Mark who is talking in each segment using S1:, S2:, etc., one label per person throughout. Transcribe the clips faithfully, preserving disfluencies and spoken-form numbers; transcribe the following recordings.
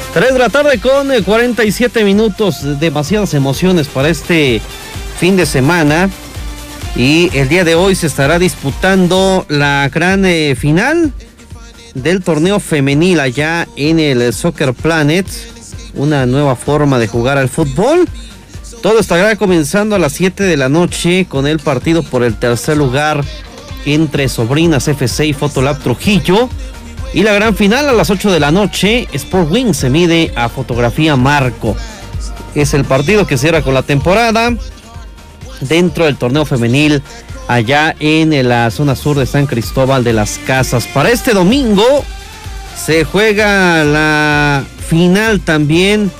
S1: tres de la tarde con cuarenta y siete minutos, demasiadas emociones para este fin de semana. Y el día de hoy se estará disputando la gran eh, final del torneo femenil allá en el Soccer Planet. Una nueva forma de jugar al fútbol. Todo estará comenzando a las siete de la noche con el partido por el tercer lugar entre Sobrinas F C y Fotolab Trujillo. Y la gran final a las ocho de la noche, Sport Wing se mide a Fotografía Marco. Es el partido que cierra con la temporada dentro del torneo femenil allá en la zona sur de San Cristóbal de las Casas. Para este domingo se juega la final también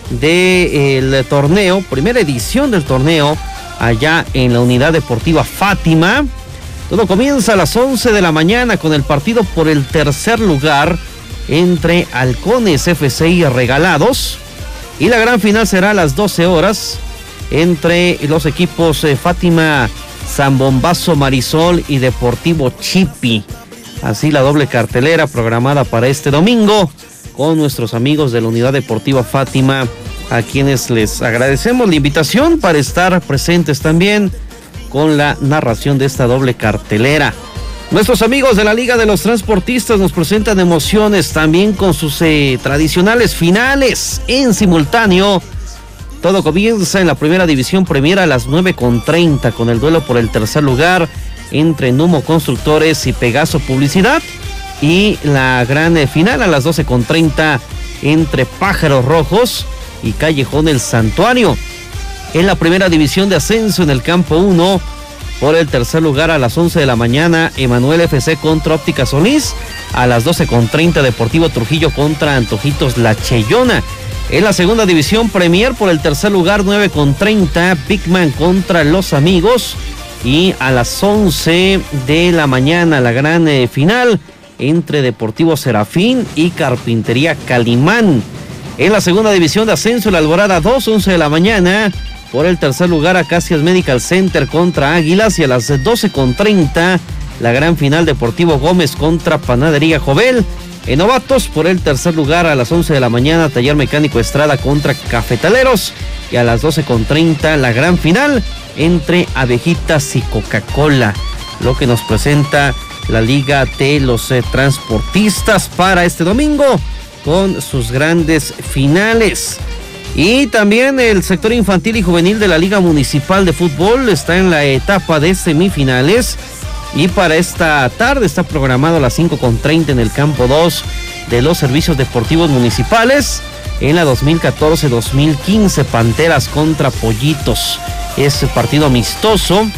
S1: del torneo, primera edición del torneo allá en la Unidad Deportiva Fátima. Todo comienza a las once de la mañana con el partido por el tercer lugar entre Halcones F C y Regalados. Y la gran final será a las doce horas entre los equipos eh, Fátima Zambombazo Marisol y Deportivo Chipi. Así la doble cartelera programada para este domingo con nuestros amigos de la Unidad Deportiva Fátima, a quienes les agradecemos la invitación para estar presentes también con la narración de esta doble cartelera. Nuestros amigos de la Liga de los Transportistas nos presentan emociones también con sus eh, tradicionales finales en simultáneo. Todo comienza en la primera división Premier a las nueve con treinta con el duelo por el tercer lugar entre Numo Constructores y Pegaso Publicidad, y la gran eh, final a las doce con treinta entre Pájaros Rojos y Callejón El Santuario. En la primera división de ascenso en el campo uno, por el tercer lugar a las once de la mañana, Emanuel F C contra Óptica Solís. A las doce con treinta, Deportivo Trujillo contra Antojitos La Cheyona. En la segunda división Premier, por el tercer lugar, nueve con treinta, Big Man contra Los Amigos. Y a las once de la mañana, la gran eh, final entre Deportivo Serafín y Carpintería Calimán. En la segunda división de ascenso, la Alborada dos, once de la mañana. Por el tercer lugar, Acacias Medical Center contra Águilas. Y a las doce con treinta, la gran final, Deportivo Gómez contra Panadería Jovel. En novatos, por el tercer lugar, a las once de la mañana, Taller Mecánico Estrada contra Cafetaleros. Y a las doce con treinta, la gran final entre Abejitas y Coca-Cola. Lo que nos presenta la Liga de los eh, Transportistas para este domingo con sus grandes finales. Y también el sector infantil y juvenil de la Liga Municipal de Fútbol está en la etapa de semifinales. Y para esta tarde está programado a las cinco con treinta en el campo dos de los servicios deportivos municipales. En la dos mil catorce dos mil quince, Panteras contra Pollitos. Es partido amistoso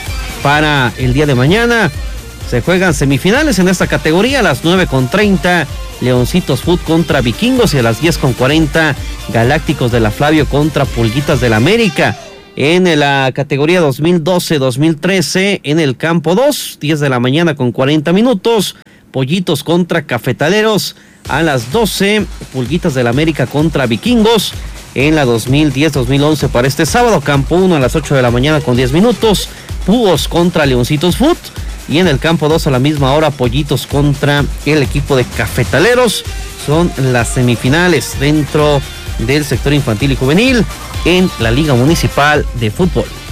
S1: para el día de mañana. Se juegan semifinales en esta categoría a las nueve con treinta. Leoncitos Food contra Vikingos, y a las diez con cuarenta, Galácticos de la Flavio contra Pulguitas del América. En la categoría dos mil doce dos mil trece, en el campo dos, diez de la mañana con cuarenta minutos, Pollitos contra Cafetaleros. A las doce, Pulguitas del América contra Vikingos. En la dos mil diez dos mil once para este sábado, campo uno a las ocho de la mañana con diez minutos, Púgos contra Leoncitos Food. Y en el campo dos a la misma hora, Pollitos contra el equipo de Cafetaleros. Son las semifinales dentro del sector infantil y juvenil en la Liga Municipal de Fútbol.